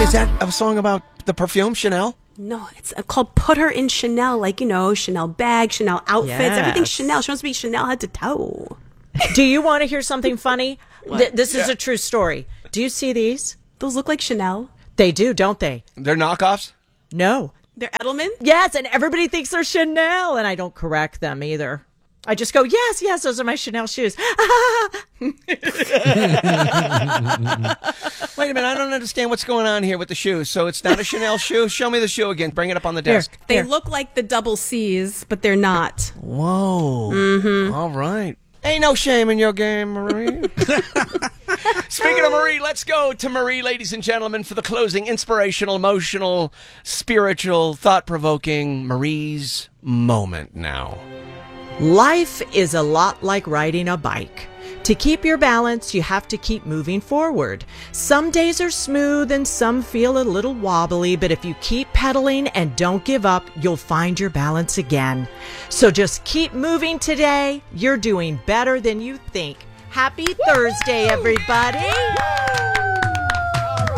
Is that a song about the perfume Chanel? No, it's called Put Her in Chanel. Like, Chanel bag, Chanel outfits, everything Chanel. She wants to be Chanel head to toe. Do you want to hear something funny? This is a true story. Do you see these? Those look like Chanel. They do, don't they? They're knockoffs? No. They're Edelman? Yes, and everybody thinks they're Chanel, and I don't correct them either. I just go, yes, those are my Chanel shoes. Wait a minute, I don't understand what's going on here with the shoes. So it's not a Chanel shoe? Show me the shoe again. Bring it up on the desk. They look like the double C's, but they're not. Whoa. Mm-hmm. All right. Ain't no shame in your game, Marie. Speaking of Marie, let's go to Marie, ladies and gentlemen, for the closing inspirational, emotional, spiritual, thought-provoking Marie's moment now. Life is a lot like riding a bike. To keep your balance, you have to keep moving forward. Some days are smooth and some feel a little wobbly, but if you keep pedaling and don't give up, you'll find your balance again. So just keep moving today. You're doing better than you think. Happy Thursday, everybody.